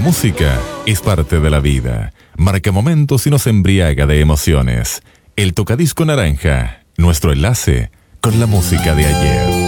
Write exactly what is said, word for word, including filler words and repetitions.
música es parte de la vida. Marca momentos y nos embriaga de emociones. El Tocadisco Naranja, nuestro enlace con la música de ayer.